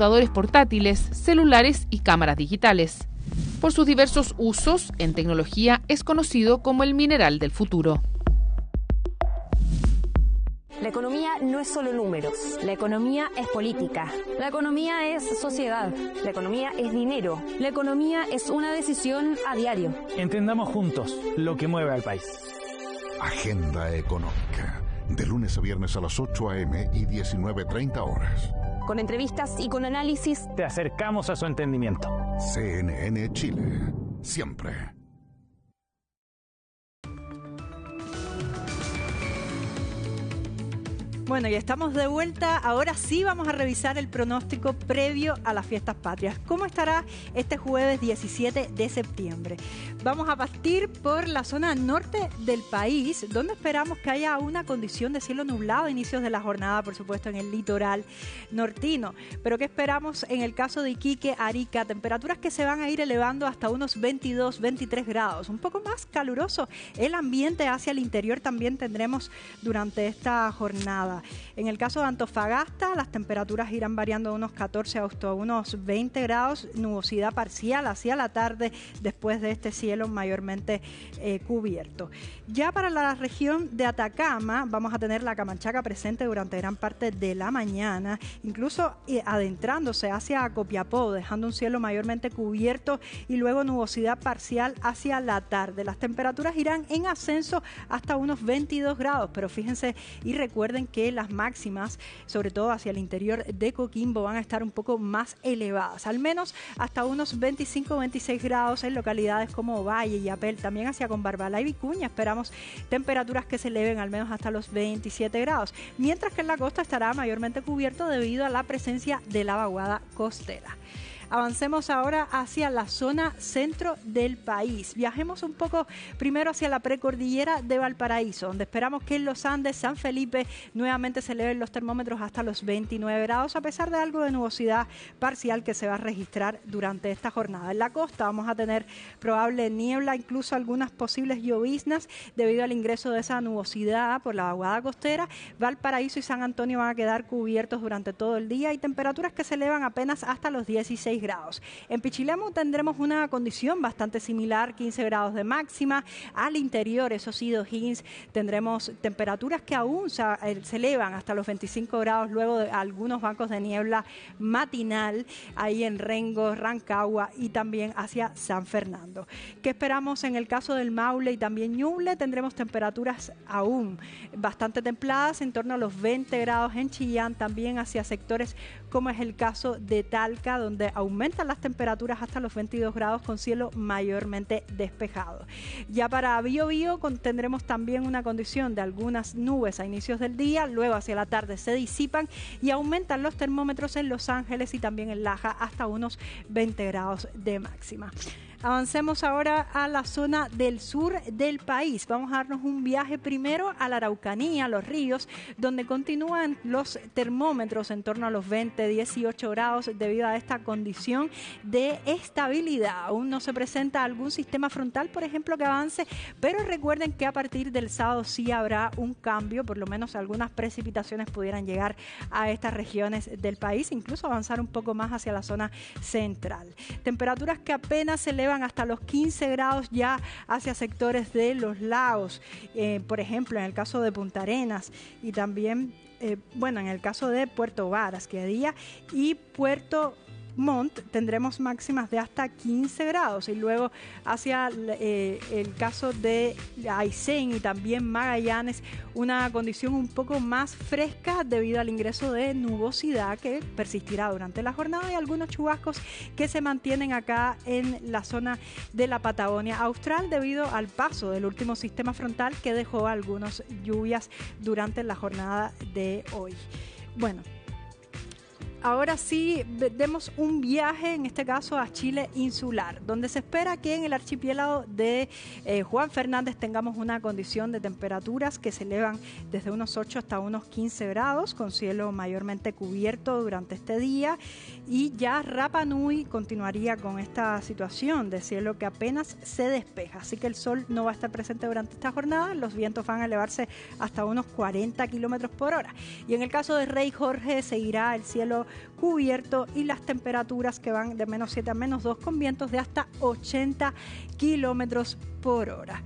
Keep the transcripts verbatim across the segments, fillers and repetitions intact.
computadores portátiles, celulares y cámaras digitales. Por sus diversos usos en tecnología es conocido como el mineral del futuro. La economía no es solo números. La economía es política. La economía es sociedad. La economía es dinero. La economía es una decisión a diario. Entendamos juntos lo que mueve al país. Agenda Económica. De lunes a viernes a las ocho a eme y diecinueve treinta horas. Con entrevistas y con análisis. Te acercamos a su entendimiento. C N N Chile. Siempre. Bueno, y estamos de vuelta. Ahora sí vamos a revisar el pronóstico previo a las fiestas patrias. ¿Cómo estará este jueves diecisiete de septiembre? Vamos a partir por la zona norte del país, donde esperamos que haya una condición de cielo nublado a inicios de la jornada, por supuesto, en el litoral nortino. Pero ¿qué esperamos en el caso de Iquique, Arica? Temperaturas que se van a ir elevando hasta unos veintidós, veintitrés grados. Un poco más caluroso el ambiente hacia el interior también tendremos durante esta jornada. En el caso de Antofagasta, las temperaturas irán variando de unos catorce hasta unos veinte grados, nubosidad parcial hacia la tarde después de este cielo mayormente eh, cubierto. Ya para la región de Atacama vamos a tener la Camanchaca presente durante gran parte de la mañana, incluso eh, adentrándose hacia Copiapó, dejando un cielo mayormente cubierto y luego nubosidad parcial hacia la tarde. Las temperaturas irán en ascenso hasta unos veintidós grados, pero fíjense y recuerden que las máximas, sobre todo hacia el interior de Coquimbo, van a estar un poco más elevadas, al menos hasta unos veinticinco, veintiséis grados en localidades como Valle y Apel, también hacia Conbarbalá y Vicuña esperamos temperaturas que se eleven al menos hasta los veintisiete grados, mientras que en la costa estará mayormente cubierto debido a la presencia de la vaguada costera. Avancemos ahora hacia la zona centro del país. Viajemos un poco primero hacia la precordillera de Valparaíso, donde esperamos que en los Andes, San Felipe, nuevamente se eleven los termómetros hasta los veintinueve grados, a pesar de algo de nubosidad parcial que se va a registrar durante esta jornada. En la costa vamos a tener probable niebla, incluso algunas posibles lloviznas debido al ingreso de esa nubosidad por la vaguada costera. Valparaíso y San Antonio van a quedar cubiertos durante todo el día y temperaturas que se elevan apenas hasta los dieciséis grados. En Pichilemu tendremos una condición bastante similar, quince grados de máxima. Al interior, eso sí, de O'Higgins, tendremos temperaturas que aún se, se elevan hasta los veinticinco grados luego de algunos bancos de niebla matinal ahí en Rengo, Rancagua y también hacia San Fernando. ¿Qué esperamos en el caso del Maule y también Ñuble? Tendremos temperaturas aún bastante templadas, en torno a los veinte grados en Chillán, también hacia sectores como es el caso de Talca, donde aumentan las temperaturas hasta los veintidós grados con cielo mayormente despejado. Ya para Biobío tendremos también una condición de algunas nubes a inicios del día, luego hacia la tarde se disipan y aumentan los termómetros en Los Ángeles y también en Laja hasta unos veinte grados de máxima. Avancemos ahora a la zona del sur del país. Vamos a darnos un viaje primero a la Araucanía, a los ríos, donde continúan los termómetros en torno a los veinte, dieciocho grados debido a esta condición de estabilidad. Aún no se presenta algún sistema frontal, por ejemplo, que avance, pero recuerden que a partir del sábado sí habrá un cambio, por lo menos algunas precipitaciones pudieran llegar a estas regiones del país, incluso avanzar un poco más hacia la zona central. Temperaturas que apenas se elevan hasta los quince grados ya hacia sectores de los lagos, eh, por ejemplo en el caso de Punta Arenas y también, eh, bueno, en el caso de Puerto Varas, Quedía y Puerto Montt tendremos máximas de hasta quince grados y luego hacia eh, el caso de Aysén y también Magallanes una condición un poco más fresca debido al ingreso de nubosidad que persistirá durante la jornada y algunos chubascos que se mantienen acá en la zona de la Patagonia Austral debido al paso del último sistema frontal que dejó algunas lluvias durante la jornada de hoy. Bueno, ahora sí, demos un viaje, en este caso a Chile insular, donde se espera que en el archipiélago de eh, Juan Fernández tengamos una condición de temperaturas que se elevan desde unos ocho hasta unos quince grados, con cielo mayormente cubierto durante este día, y ya Rapa Nui continuaría con esta situación de cielo que apenas se despeja, así que el sol no va a estar presente durante esta jornada, los vientos van a elevarse hasta unos cuarenta kilómetros por hora. Y en el caso de Rey Jorge seguirá el cielo cubierto y las temperaturas que van de menos siete a menos dos con vientos de hasta ochenta kilómetros por hora.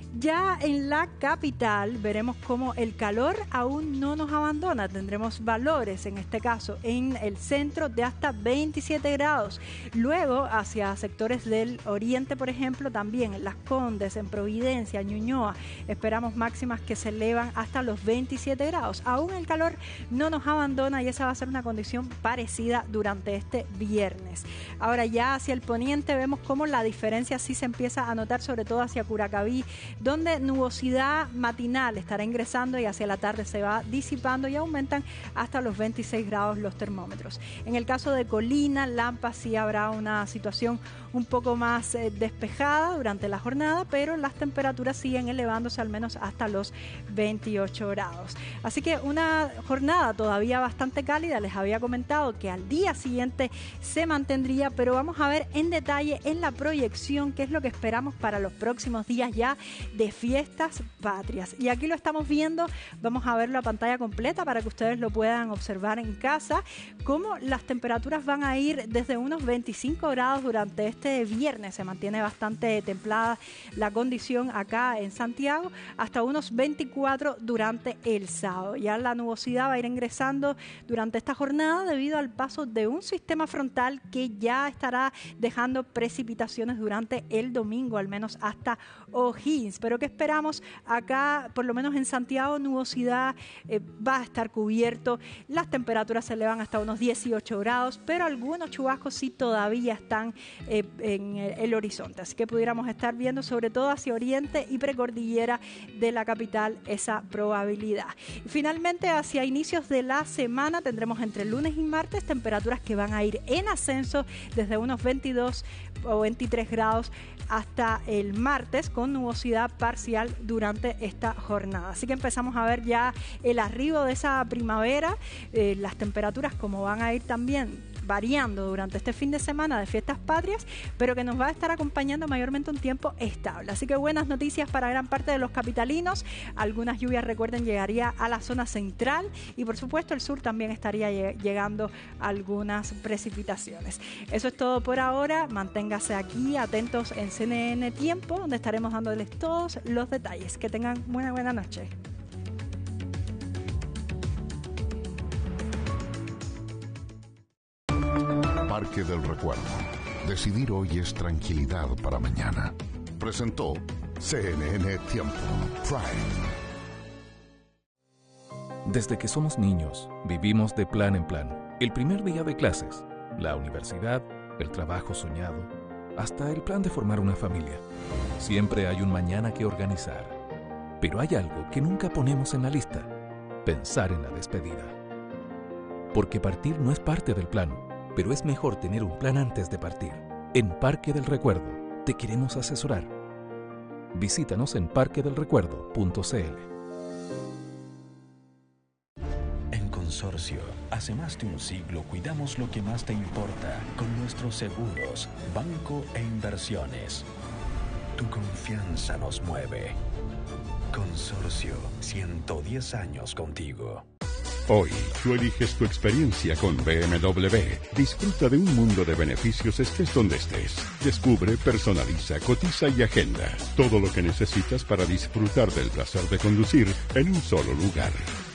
Ya en la capital veremos cómo el calor aún no nos abandona. Tendremos valores, en este caso, en el centro de hasta veintisiete grados. Luego, hacia sectores del oriente, por ejemplo, también en Las Condes, en Providencia, Ñuñoa, esperamos máximas que se elevan hasta los veintisiete grados. Aún el calor no nos abandona y esa va a ser una condición parecida durante este viernes. Ahora ya hacia el poniente vemos cómo la diferencia sí se empieza a notar, sobre todo hacia Curacaví, donde nubosidad matinal estará ingresando y hacia la tarde se va disipando y aumentan hasta los veintiséis grados los termómetros. En el caso de Colina, Lampa, sí habrá una situación un poco más eh, despejada durante la jornada, pero las temperaturas siguen elevándose al menos hasta los veintiocho grados. Así que una jornada todavía bastante cálida. Les había comentado que al día siguiente se mantendría, pero vamos a ver en detalle en la proyección qué es lo que esperamos para los próximos días ya de fiestas patrias. Y aquí lo estamos viendo, vamos a verlo a pantalla completa para que ustedes lo puedan observar en casa, cómo las temperaturas van a ir desde unos veinticinco grados durante este viernes, se mantiene bastante templada la condición acá en Santiago, hasta unos veinticuatro durante el sábado. Ya la nubosidad va a ir ingresando durante esta jornada debido al paso de un sistema frontal que ya estará dejando precipitaciones durante el domingo, al menos hasta O'Higgins. Pero ¿qué esperamos? Acá, por lo menos en Santiago, nubosidad eh, va a estar cubierto, las temperaturas se elevan hasta unos dieciocho grados, pero algunos chubascos sí todavía están eh, en el, el horizonte, así que pudiéramos estar viendo sobre todo hacia oriente y precordillera de la capital esa probabilidad. Y finalmente, hacia inicios de la semana tendremos entre lunes y martes temperaturas que van a ir en ascenso desde unos veintidós o veintitrés grados hasta el martes, con nubosidad parcial durante esta jornada. Así que empezamos a ver ya el arribo de esa primavera, eh, las temperaturas como van a ir también variando durante este fin de semana de fiestas patrias, pero que nos va a estar acompañando mayormente un tiempo estable. Así que buenas noticias para gran parte de los capitalinos. Algunas lluvias, recuerden, llegaría a la zona central y por supuesto el sur también estaría llegando algunas precipitaciones. Eso es todo por ahora. Manténgase aquí atentos en C N N Tiempo, donde estaremos dándoles todos los detalles. Que tengan buena buena noche. Parque del Recuerdo. Decidir hoy es tranquilidad para mañana. Presentó C N N Tiempo Prime. Desde que somos niños, vivimos de plan en plan. El primer día de clases, la universidad, el trabajo soñado, hasta el plan de formar una familia. Siempre hay un mañana que organizar. Pero hay algo que nunca ponemos en la lista: pensar en la despedida. Porque partir no es parte del plan, pero es mejor tener un plan antes de partir. En Parque del Recuerdo te queremos asesorar. Visítanos en parque del recuerdo punto c l. En Consorcio, hace más de un siglo cuidamos lo que más te importa con nuestros seguros, banco e inversiones. Tu confianza nos mueve. Consorcio, ciento diez años contigo. Hoy, tú eliges tu experiencia con B M W. Disfruta de un mundo de beneficios estés donde estés. Descubre, personaliza, cotiza y agenda todo lo que necesitas para disfrutar del placer de conducir en un solo lugar.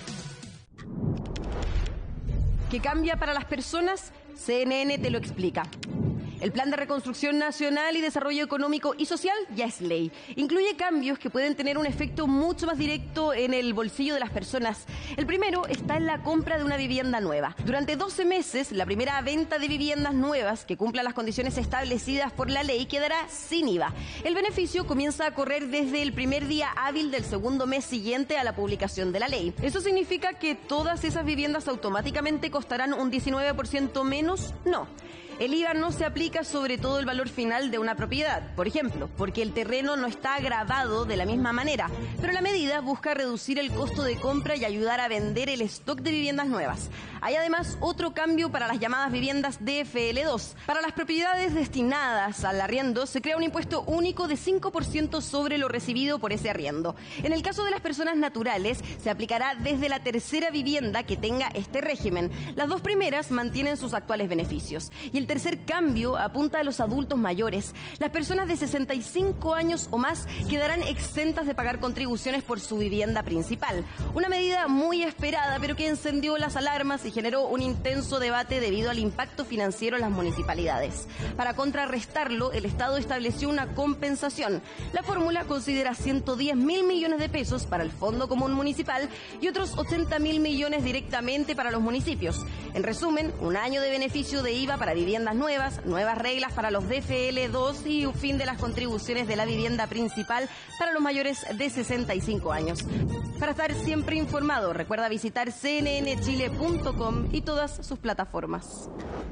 ¿Qué cambia para las personas? C N N te lo explica. El Plan de Reconstrucción Nacional y Desarrollo Económico y Social ya es ley. Incluye cambios que pueden tener un efecto mucho más directo en el bolsillo de las personas. El primero está en la compra de una vivienda nueva. Durante doce meses, la primera venta de viviendas nuevas que cumplan las condiciones establecidas por la ley quedará sin I V A. El beneficio comienza a correr desde el primer día hábil del segundo mes siguiente a la publicación de la ley. ¿Eso significa que todas esas viviendas automáticamente costarán un diecinueve por ciento menos? No. El I V A no se aplica sobre todo el valor final de una propiedad, por ejemplo, porque el terreno no está gravado de la misma manera, pero la medida busca reducir el costo de compra y ayudar a vender el stock de viviendas nuevas. Hay además otro cambio para las llamadas viviendas D F L dos. Para las propiedades destinadas al arriendo se crea un impuesto único de cinco por ciento sobre lo recibido por ese arriendo. En el caso de las personas naturales se aplicará desde la tercera vivienda que tenga este régimen. Las dos primeras mantienen sus actuales beneficios. Y el tercer cambio apunta a los adultos mayores. Las personas de sesenta y cinco años o más quedarán exentas de pagar contribuciones por su vivienda principal. Una medida muy esperada, pero que encendió las alarmas y generó un intenso debate debido al impacto financiero en las municipalidades. Para contrarrestarlo, el Estado estableció una compensación. La fórmula considera ciento diez mil millones de pesos para el Fondo Común Municipal y otros ochenta mil millones directamente para los municipios. En resumen, un año de beneficio de I V A para viviendas nuevas, nuevas reglas para los D F L dos y un fin de las contribuciones de la vivienda principal para los mayores de sesenta y cinco años. Para estar siempre informado, recuerda visitar c n n chile punto com y todas sus plataformas.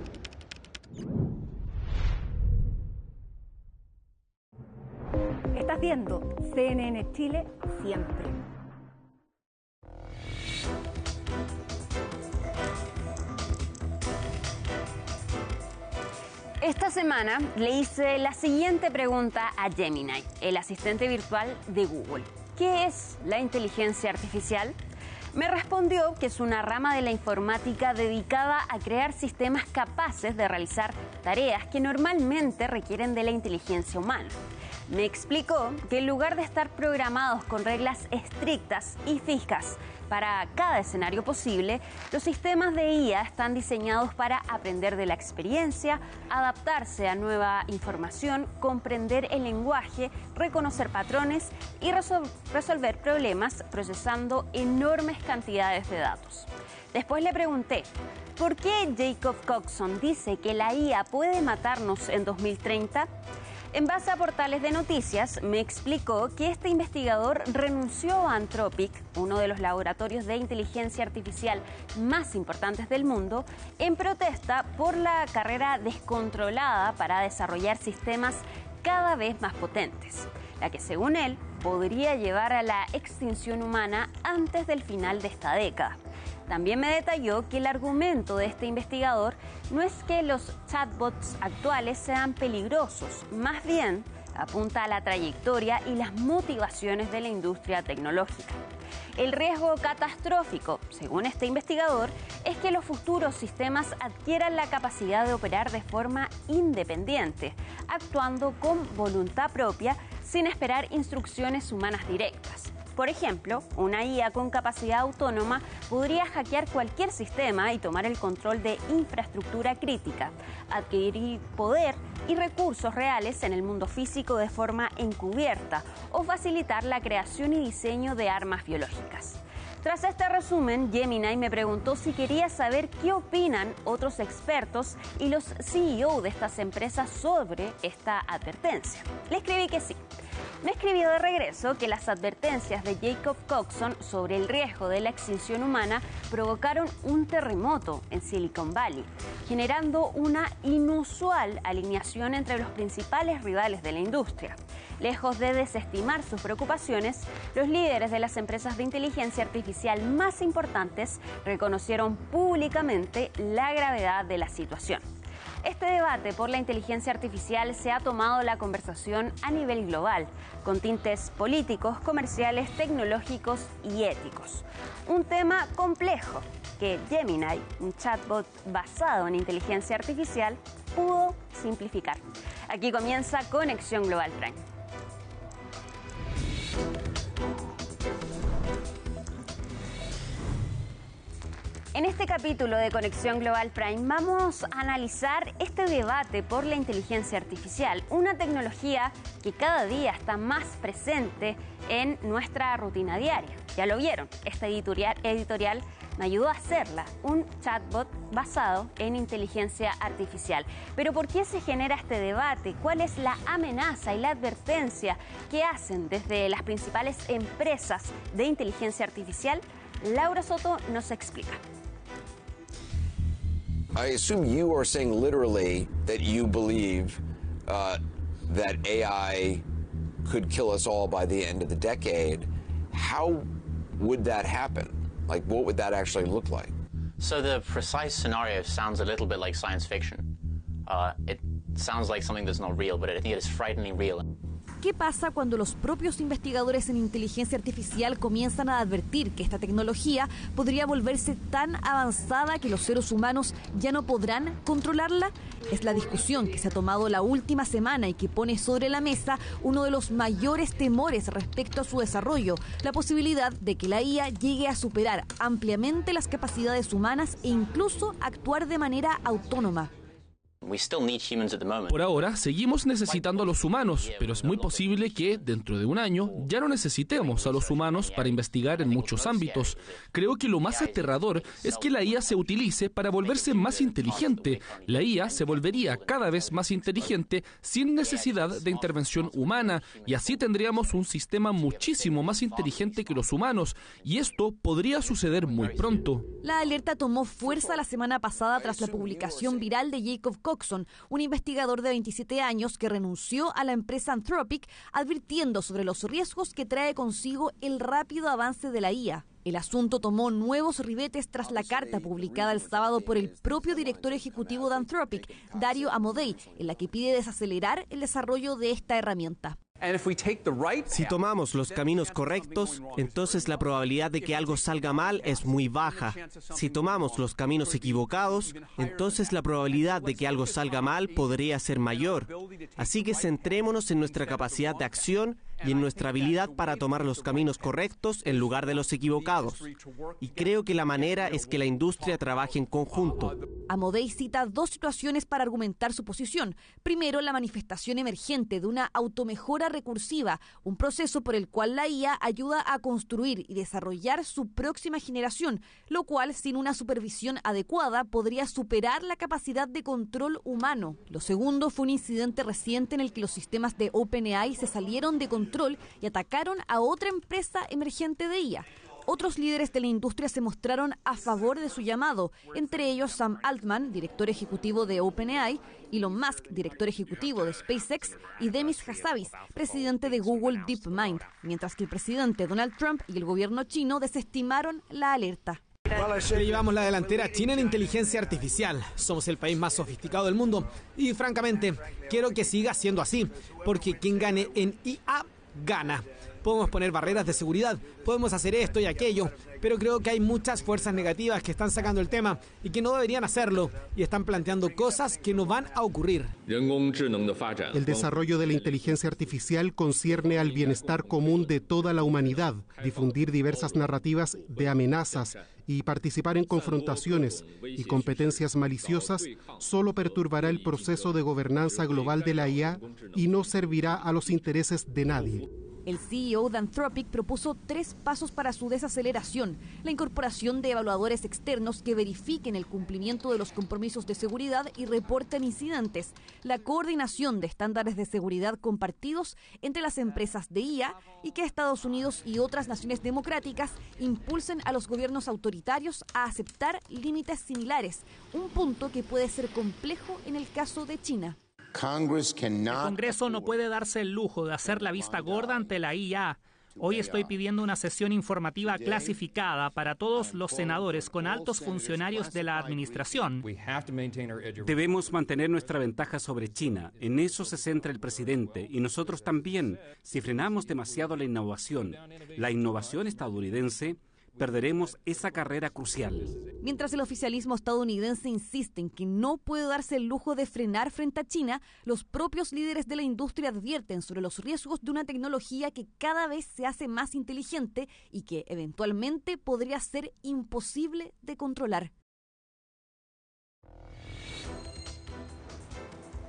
Estás viendo C N N Chile siempre. Esta semana le hice la siguiente pregunta a Gemini, el asistente virtual de Google. ¿Qué es la inteligencia artificial? Me respondió que es una rama de la informática dedicada a crear sistemas capaces de realizar tareas que normalmente requieren de la inteligencia humana. Me explicó que en lugar de estar programados con reglas estrictas y fijas para cada escenario posible, los sistemas de I A están diseñados para aprender de la experiencia, adaptarse a nueva información, comprender el lenguaje, reconocer patrones y resol- resolver problemas procesando enormes cantidades de datos. Después le pregunté, ¿por qué Jacob Coxon dice que la I A puede matarnos en dos mil treinta? En base a portales de noticias, me explicó que este investigador renunció a Anthropic, uno de los laboratorios de inteligencia artificial más importantes del mundo, en protesta por la carrera descontrolada para desarrollar sistemas cada vez más potentes, la que según él podría llevar a la extinción humana antes del final de esta década. También me detalló que el argumento de este investigador no es que los chatbots actuales sean peligrosos, más bien apunta a la trayectoria y las motivaciones de la industria tecnológica. El riesgo catastrófico, según este investigador, es que los futuros sistemas adquieran la capacidad de operar de forma independiente, actuando con voluntad propia sin esperar instrucciones humanas directas. Por ejemplo, una I A con capacidad autónoma podría hackear cualquier sistema y tomar el control de infraestructura crítica, adquirir poder y recursos reales en el mundo físico de forma encubierta o facilitar la creación y diseño de armas biológicas. Tras este resumen, Gemini me preguntó si quería saber qué opinan otros expertos y los C E O de estas empresas sobre esta advertencia. Le escribí que sí. Me escribió de regreso que las advertencias de Jacob Coxon sobre el riesgo de la extinción humana provocaron un terremoto en Silicon Valley, generando una inusual alineación entre los principales rivales de la industria. Lejos de desestimar sus preocupaciones, los líderes de las empresas de inteligencia artificial más importantes reconocieron públicamente la gravedad de la situación. Este debate por la inteligencia artificial se ha tomado la conversación a nivel global, con tintes políticos, comerciales, tecnológicos y éticos. Un tema complejo que Gemini, un chatbot basado en inteligencia artificial, pudo simplificar. Aquí comienza Conexión Global Prime. En este capítulo de Conexión Global Prime vamos a analizar este debate por la inteligencia artificial, una tecnología que cada día está más presente en nuestra rutina diaria. Ya lo vieron, esta editorial, editorial me ayudó a hacerla, un chatbot basado en inteligencia artificial. Pero ¿por qué se genera este debate? ¿Cuál es la amenaza y la advertencia que hacen desde las principales empresas de inteligencia artificial? Laura Soto nos explica. I assume you are saying literally that you believe uh, that A I could kill us all by the end of the decade. How would that happen? Like, what would that actually look like? So the precise scenario sounds a little bit like science fiction. Uh, it sounds like something that's not real, but I think it is frighteningly real. ¿Qué pasa cuando los propios investigadores en inteligencia artificial comienzan a advertir que esta tecnología podría volverse tan avanzada que los seres humanos ya no podrán controlarla? Es la discusión que se ha tomado la última semana y que pone sobre la mesa uno de los mayores temores respecto a su desarrollo, la posibilidad de que la I A llegue a superar ampliamente las capacidades humanas e incluso actuar de manera autónoma. Por ahora, seguimos necesitando a los humanos, pero es muy posible que, dentro de un año, ya no necesitemos a los humanos para investigar en muchos ámbitos. Creo que lo más aterrador es que la I A se utilice para volverse más inteligente. La I A se volvería cada vez más inteligente sin necesidad de intervención humana, y así tendríamos un sistema muchísimo más inteligente que los humanos, y esto podría suceder muy pronto. La alerta tomó fuerza la semana pasada tras la publicación viral de Jacob Coxon, un investigador de veintisiete años que renunció a la empresa Anthropic, advirtiendo sobre los riesgos que trae consigo el rápido avance de la I A. El asunto tomó nuevos ribetes tras la carta publicada el sábado por el propio director ejecutivo de Anthropic, Dario Amodei, en la que pide desacelerar el desarrollo de esta herramienta. Si tomamos los caminos correctos, entonces la probabilidad de que algo salga mal es muy baja. Si tomamos los caminos equivocados, entonces la probabilidad de que algo salga mal podría ser mayor. Así que centrémonos en nuestra capacidad de acción y en nuestra habilidad para tomar los caminos correctos en lugar de los equivocados. Y creo que la manera es que la industria trabaje en conjunto. Amodei cita dos situaciones para argumentar su posición. Primero, la manifestación emergente de una automejora recursiva, un proceso por el cual la I A ayuda a construir y desarrollar su próxima generación, lo cual, sin una supervisión adecuada, podría superar la capacidad de control humano. Lo segundo fue un incidente reciente en el que los sistemas de OpenAI se salieron de control y atacaron a otra empresa emergente de I A. Otros líderes de la industria se mostraron a favor de su llamado, entre ellos Sam Altman, director ejecutivo de OpenAI, Elon Musk, director ejecutivo de SpaceX, y Demis Hassabis, presidente de Google DeepMind, mientras que el presidente Donald Trump y el gobierno chino desestimaron la alerta. Le llevamos la delantera a China en inteligencia artificial. Somos el país más sofisticado del mundo y, francamente, quiero que siga siendo así, porque quien gane en I A, gana. Podemos poner barreras de seguridad, podemos hacer esto y aquello, pero creo que hay muchas fuerzas negativas que están sacando el tema y que no deberían hacerlo y están planteando cosas que no van a ocurrir. El desarrollo de la inteligencia artificial concierne al bienestar común de toda la humanidad. Difundir diversas narrativas de amenazas y participar en confrontaciones y competencias maliciosas solo perturbará el proceso de gobernanza global de la I A y no servirá a los intereses de nadie. El C E O de Anthropic propuso tres pasos para su desaceleración: la incorporación de evaluadores externos que verifiquen el cumplimiento de los compromisos de seguridad y reporten incidentes, la coordinación de estándares de seguridad compartidos entre las empresas de I A y que Estados Unidos y otras naciones democráticas impulsen a los gobiernos autoritarios a aceptar límites similares, un punto que puede ser complejo en el caso de China. El Congreso no puede darse el lujo de hacer la vista gorda ante la I A. Hoy estoy pidiendo una sesión informativa clasificada para todos los senadores con altos funcionarios de la administración. Debemos mantener nuestra ventaja sobre China. En eso se centra el presidente y nosotros también. Si frenamos demasiado la innovación, la innovación estadounidense, perderemos esa carrera crucial. Mientras el oficialismo estadounidense insiste en que no puede darse el lujo de frenar frente a China, los propios líderes de la industria advierten sobre los riesgos de una tecnología que cada vez se hace más inteligente y que eventualmente podría ser imposible de controlar.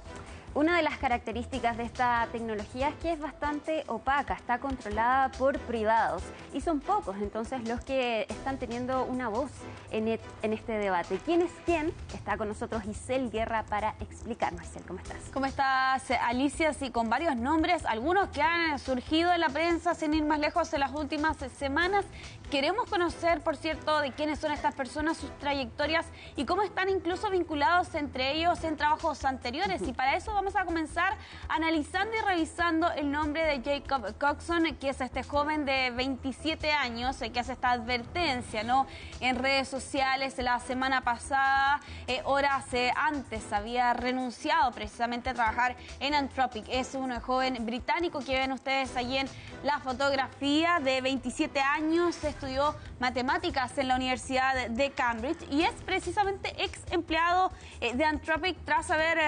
Una de las características de esta tecnología es que es bastante opaca, está controlada por privados y son pocos entonces los que están teniendo una voz en, et, en este debate. ¿Quién es quién? Está con nosotros Isel Guerra para explicarnos. Isel, ¿cómo estás? ¿Cómo estás, Alicia? Sí, con varios nombres, algunos que han surgido en la prensa sin ir más lejos en las últimas semanas. Queremos conocer, por cierto, de quiénes son estas personas, sus trayectorias y cómo están incluso vinculados entre ellos en trabajos anteriores. Y para eso vamos a comenzar analizando y revisando el nombre de Jacob Coxon, que es este joven de veintisiete años que hace esta advertencia, ¿no? En redes sociales la semana pasada, eh, horas eh, antes, había renunciado precisamente a trabajar en Anthropic. Es un joven británico que ven ustedes allí en la fotografía, de veintisiete años, estudió matemáticas en la Universidad de Cambridge y es precisamente ex empleado eh, de Anthropic tras haber